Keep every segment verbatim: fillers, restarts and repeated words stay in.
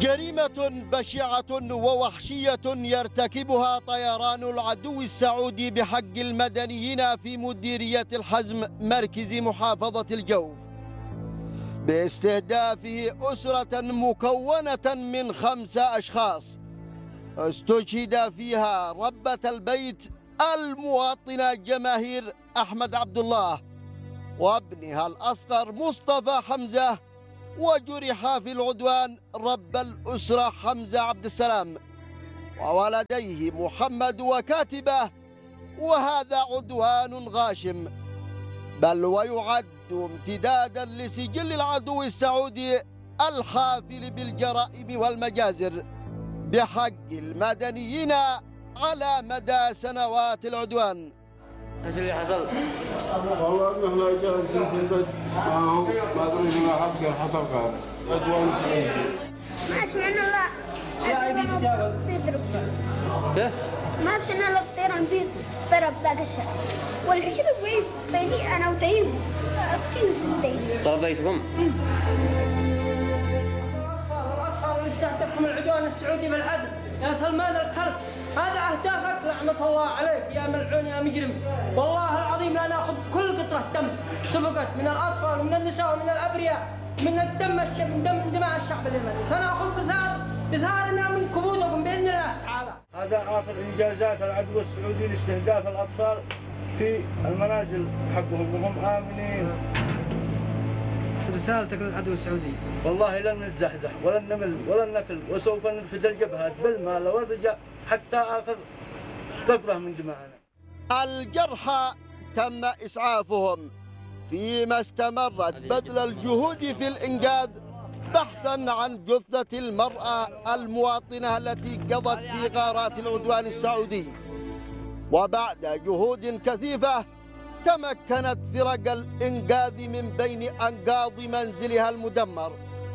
جريمة بشعة ووحشية يرتكبها طيران العدو السعودي بحق المدنيين في مديرية الحزم مركز محافظة الجوف باستهدافه أسرة مكونة من خمسة أشخاص استشهد فيها ربة البيت المواطنة جماهير أحمد عبد الله وابنها الأصغر مصطفى حمزة، وجرح في العدوان رب الأسرة حمزة عبد السلام وولديه محمد وكاتبه، وهذا عدوان غاشم بل ويعد امتدادا لسجل العدو السعودي الحافل بالجرائم والمجازر بحق المدنيين على مدى سنوات العدوان. ايش اللي حصل؟ والله احنا جالسين في البيت معهم ما ادري ما حق حصل خير عدوان سعودي. ما سمعنا لا بيضرب ما سمعنا لا الطيران بيضرب ذاك الشيء والحشر بيني انا وتيم ضربيتهم؟ الاطفال اللي استهدفهم العدوان السعودي بالحزم يا سلمان الكلب، هذا اهدافك لعنة الله عليك يا ملعون يا مجرم. والله العظيم لا ناخذ كل قطرة دم سبقت من الاطفال ومن النساء ومن الابرياء من الدم الشعب من دم دماء الشعب اليمني، سناخذ بثار بثارنا من كبودكم باذن الله تعالى. هذا اخر انجازات العدو السعودي لاستهداف الاطفال في المنازل حقهم وهم امنين. رسالتك للعدو السعودي؟ والله لن نتزحزح ولن نمل ولن نكل وسوف ننفذ الجبهات بالمال والرجاء حتى اخر قطره من دمائنا. الجرحى تم اسعافهم فيما استمرت بذل الجهود في الانقاذ بحثا عن جثة المرأة المواطنة التي قضت في غارات العدوان السعودي، وبعد جهود كثيفة تمكنت فرق الإنقاذ من بين أنقاض منزلها المدمر.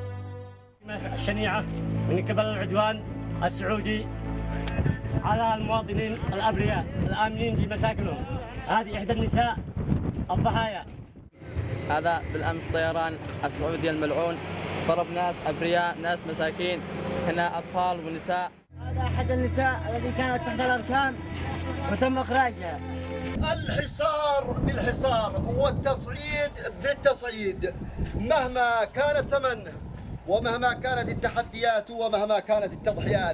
الشنيعة من قبل العدوان السعودي على المواطنين الأبرياء الآمنين في مساكنهم، هذه إحدى النساء الضحايا. هذا بالأمس طيران السعودي الملعون ضرب ناس أبرياء ناس مساكين، هنا أطفال ونساء. هذا أحد النساء الذي كانت تحت الأركان وتم إخراجها. الحصار بالحصار والتصعيد بالتصعيد مهما كان الثمن ومهما كانت التحديات ومهما كانت التضحيات.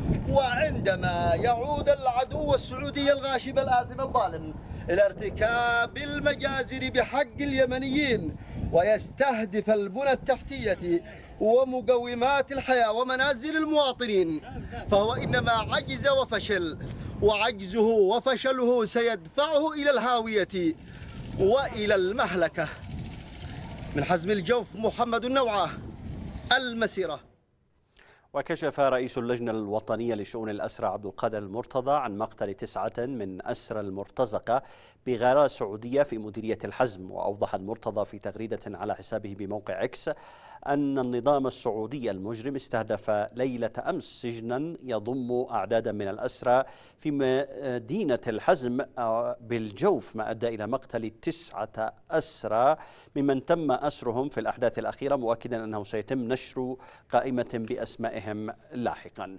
وعندما يعود العدو السعودي الغاشم الآثم الظالم إلى ارتكاب المجازر بحق اليمنيين ويستهدف البنى التحتية ومقومات الحياة ومنازل المواطنين، فهو إنما عجز وفشل، وعجزه وفشله سيدفعه إلى الهاوية وإلى المهلكة. من حزم الجوف محمد النوعة، المسيرة. وكشف رئيس اللجنة الوطنية لشؤون الأسرى عبد القادر المرتضى عن مقتل تسعة من أسرى المرتزقة بغارات سعودية في مديرية الحزم. وأوضح المرتضى في تغريدة على حسابه بموقع إكس أن النظام السعودي المجرم استهدف ليلة أمس سجنا يضم أعدادا من الأسرى في مدينة الحزم بالجوف، ما أدى إلى مقتل تسعة أسرى ممن تم أسرهم في الأحداث الأخيرة، مؤكدا أنه سيتم نشر قائمة بأسمائهم لاحقا.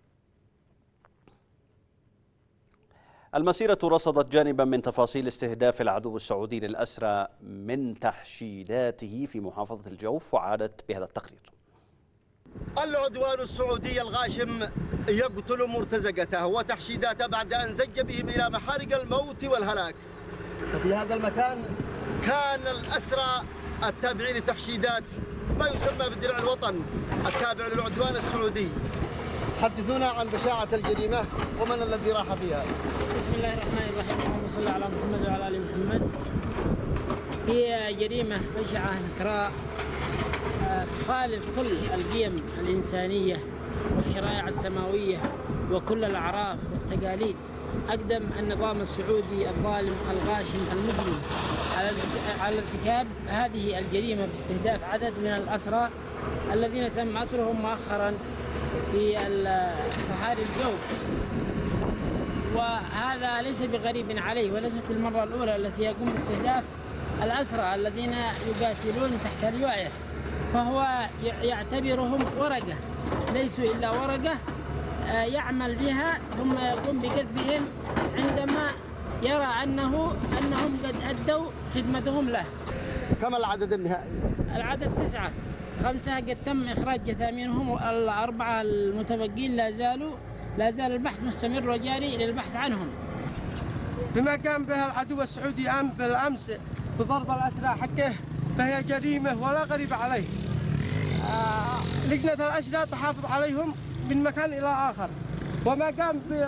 المسيرة رصدت جانبا من تفاصيل استهداف العدو السعودي للأسرى من تحشيداته في محافظة الجوف، وعادت بهذا التقرير. العدوان السعودي الغاشم يقتل مرتزقته وتحشيداته بعد أن زج بهم إلى محارق الموت والهلاك. وفي هذا المكان كان الأسرى التابعين لتحشيدات ما يسمى بالدرع الوطن التابع للعدوان السعودي. حدثونا عن بشاعة الجريمة ومن الذي راح فيها. بسم الله الرحمن الرحيم، اللهم صل على محمد وعلى ال محمد. هي جريمة بشعة نكراء تخالف كل القيم الإنسانية والشرائع السماوية وكل الأعراف والتقاليد. أقدم النظام السعودي الظالم الغاشم المجرم على ارتكاب هذه الجريمة باستهداف عدد من الأسرى الذين تم أسرهم مؤخرا في صحاري الجوف، وهذا ليس بغريب عليه وليست المرة الأولى التي يقوم باستهداف الأسرى الذين يقاتلون تحت لوائه، فهو يعتبرهم ورقة ليسوا إلا ورقة يعمل بها ثم يقوم بقذفهم عندما يرى أنه أنهم قد أدوا خدمتهم له. كم العدد النهائي؟ العدد تسعة، خمسة قد تم إخراج جثامينهم، والأربعة المتبقين لا زالوا لا زال البحث مستمر وجاري للبحث عنهم. بما قام بها العدو السعودي بالأمس بضرب الأسرى حقه فهي جريمة ولا غريب عليه. آه لجنة الأسرى تحافظ عليهم من مكان إلى آخر، وما قام